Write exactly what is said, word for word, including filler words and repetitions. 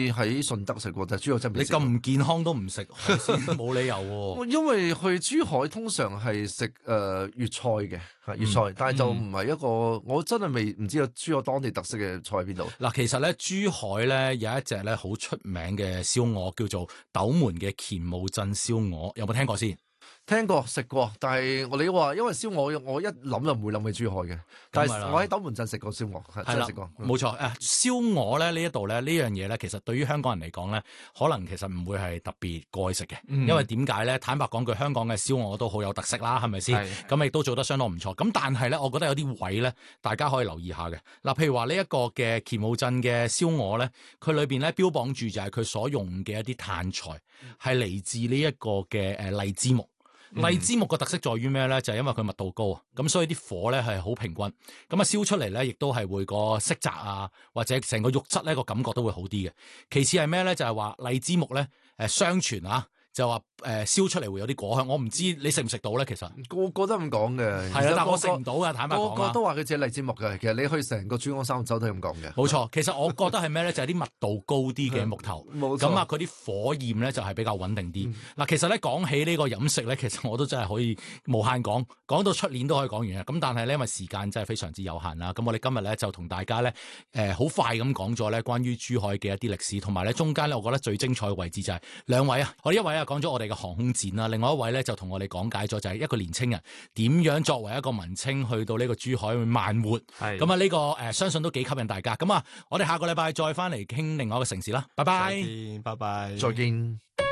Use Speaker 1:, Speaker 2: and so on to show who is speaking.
Speaker 1: 喺順德食過，但係珠海真係未食過。
Speaker 2: 你咁唔健康都唔食海鮮，冇理由喎、啊。
Speaker 1: 因為去珠海通常係食誒粵菜嘅，係粵菜，嗯、但係就唔係一個，嗯、我真係未唔知道珠海當地特色嘅菜喺邊度。
Speaker 2: 嗱，其實咧珠海咧有一隻咧好出名嘅燒鵝，叫做斗門嘅乾務鎮燒鵝，有冇聽過先？
Speaker 1: 聽過食過，但係我你話因為燒鵝，我一諗就唔會諗起珠海嘅。但係我喺斗門鎮食過燒鵝，係真係食過。冇
Speaker 2: 錯，誒燒鵝咧呢一度咧呢樣嘢咧，其實對於香港人嚟講咧，可能其實唔會係特別過去食嘅，嗯、因為點解咧？坦白講句，香港嘅燒鵝都好有特色啦，係咪先？咁亦都做得相當唔錯。咁但係咧，我覺得有啲位咧，大家可以留意下嘅。嗱，譬如話呢一個嘅乾務鎮嘅燒鵝咧，佢裏邊咧標榜住就係佢所用嘅一啲炭材係嚟自呢一個嘅誒荔枝木。荔枝木嘅特色在於咩咧？就係、是、因為佢密度高啊，咁所以啲火咧係好平均，咁啊燒出嚟咧，亦都係會個色澤啊，或者成個肉質咧個感覺都會好啲嘅。其次係咩咧？就係、是、話荔枝木咧，誒相傳啊。就話誒燒出嚟會有啲果香，我唔知你食唔食到咧。其實
Speaker 1: 個個都咁講嘅，
Speaker 2: 係啊，但我食唔到嘅，坦白講
Speaker 1: 個個都話佢似荔枝木嘅。其實你去成個珠江三角洲都係咁講嘅。
Speaker 2: 冇錯，其實我覺得係咩咧？就係、是、啲密度高啲嘅木頭，咁啊佢啲火焰咧就係比較穩定啲。嗱、嗯，其實咧講起呢個飲食咧，其實我都真係可以無限講，講到出年都可以講完嘅。咁但係咧，因為時間真係非常之有限啦，咁我哋今日咧就同大家咧誒好快咁講咗咧關於珠海嘅一啲歷史，同埋咧中間咧我覺得最精彩嘅位置就係兩位啊，我哋一位啊講咗我哋嘅航空展啦，另外一位咧就同我哋講解咗就係一個年青人點樣作為一個文青去到呢個珠海去慢活，係咁啊呢個誒、呃、相信都幾吸引大家。咁啊，我哋下個禮拜再翻嚟傾另外一個城市啦，拜拜，
Speaker 3: 再見，拜拜，
Speaker 1: 再見。